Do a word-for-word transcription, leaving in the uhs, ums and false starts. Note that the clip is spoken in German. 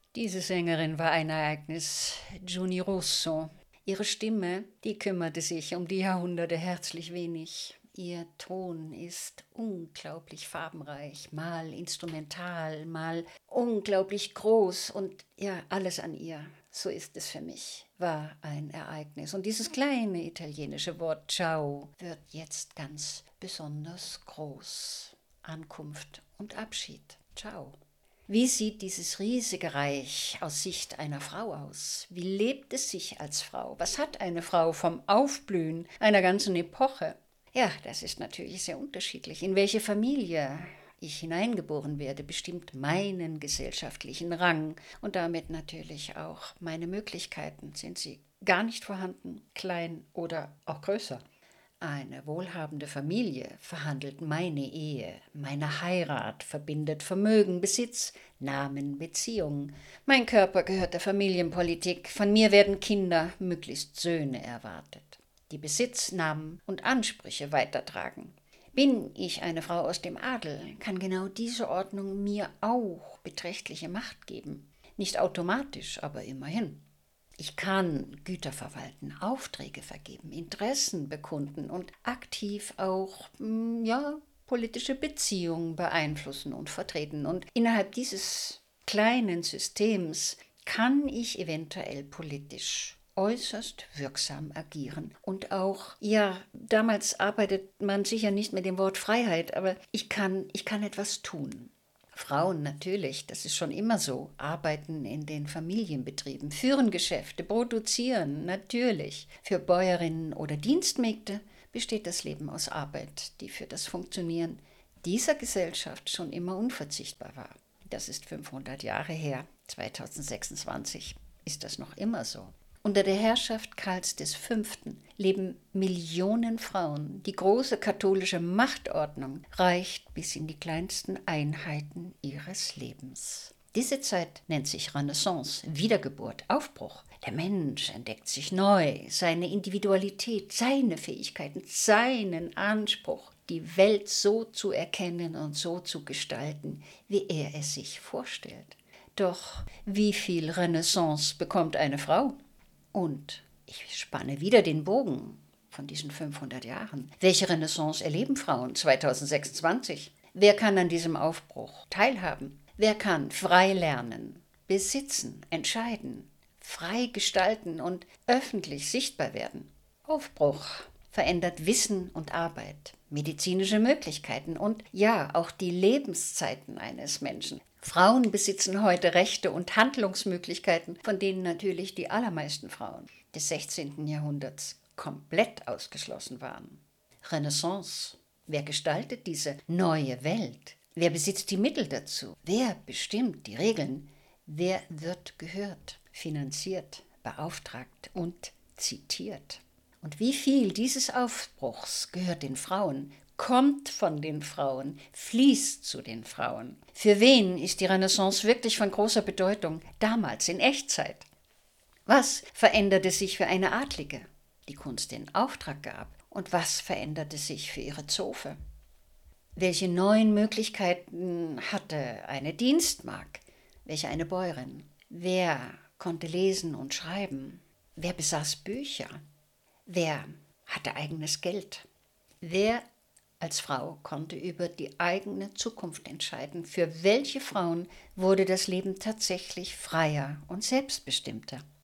Diese Sängerin war ein Ereignis, Giuni Russo. Ihre Stimme, die kümmerte sich um die Jahrhunderte herzlich wenig. Ihr Ton ist unglaublich farbenreich, mal instrumental, mal unglaublich groß und ja, alles an ihr, so ist es für mich, war ein Ereignis. Und dieses kleine italienische Wort Ciao wird jetzt ganz besonders groß. Ankunft und Abschied. Ciao. Wie sieht dieses riesige Reich aus Sicht einer Frau aus? Wie lebt es sich als Frau? Was hat eine Frau vom Aufblühen einer ganzen Epoche? Ja, das ist natürlich sehr unterschiedlich. In welche Familie ich hineingeboren werde, bestimmt meinen gesellschaftlichen Rang und damit natürlich auch meine Möglichkeiten. Sind sie gar nicht vorhanden, klein oder auch größer? Eine wohlhabende Familie verhandelt meine Ehe, meine Heirat, verbindet Vermögen, Besitz, Namen, Beziehungen. Mein Körper gehört der Familienpolitik, von mir werden Kinder, möglichst Söhne erwartet, die Besitz, Namen und Ansprüche weitertragen. Bin ich eine Frau aus dem Adel, kann genau diese Ordnung mir auch beträchtliche Macht geben. Nicht automatisch, aber immerhin. Ich kann Güter verwalten, Aufträge vergeben, Interessen bekunden und aktiv auch, ja, politische Beziehungen beeinflussen und vertreten. Und innerhalb dieses kleinen Systems kann ich eventuell politisch äußerst wirksam agieren. Und auch, ja, damals arbeitet man sicher nicht mit dem Wort Freiheit, aber ich kann, ich kann etwas tun. Frauen natürlich, das ist schon immer so, arbeiten in den Familienbetrieben, führen Geschäfte, produzieren, natürlich. Für Bäuerinnen oder Dienstmägde besteht das Leben aus Arbeit, die für das Funktionieren dieser Gesellschaft schon immer unverzichtbar war. Das ist fünfhundert Jahre her, zweitausendsechsundzwanzig ist das noch immer so. Unter der Herrschaft Karls V. leben Millionen Frauen. Die große katholische Machtordnung reicht bis in die kleinsten Einheiten ihres Lebens. Diese Zeit nennt sich Renaissance, Wiedergeburt, Aufbruch. Der Mensch entdeckt sich neu, seine Individualität, seine Fähigkeiten, seinen Anspruch, die Welt so zu erkennen und so zu gestalten, wie er es sich vorstellt. Doch wie viel Renaissance bekommt eine Frau? Und ich spanne wieder den Bogen von diesen fünfhundert Jahren. Welche Renaissance erleben Frauen zweitausendsechsundzwanzig? Wer kann an diesem Aufbruch teilhaben? Wer kann frei lernen, besitzen, entscheiden, frei gestalten und öffentlich sichtbar werden? Aufbruch verändert Wissen und Arbeit, medizinische Möglichkeiten und ja, auch die Lebenszeiten eines Menschen. Frauen besitzen heute Rechte und Handlungsmöglichkeiten, von denen natürlich die allermeisten Frauen des sechzehnten. Jahrhunderts komplett ausgeschlossen waren. Renaissance. Wer gestaltet diese neue Welt? Wer besitzt die Mittel dazu? Wer bestimmt die Regeln? Wer wird gehört, finanziert, beauftragt und zitiert? Und wie viel dieses Aufbruchs gehört den Frauen, kommt von den Frauen, fließt zu den Frauen? Für wen ist die Renaissance wirklich von großer Bedeutung, damals in Echtzeit? Was veränderte sich für eine Adlige, die Kunst in Auftrag gab? Und was veränderte sich für ihre Zofe? Welche neuen Möglichkeiten hatte eine Dienstmagd? Welche eine Bäuerin? Wer konnte lesen und schreiben? Wer besaß Bücher? Wer hatte eigenes Geld? Wer als Frau konnte über die eigene Zukunft entscheiden? Für welche Frauen wurde das Leben tatsächlich freier und selbstbestimmter?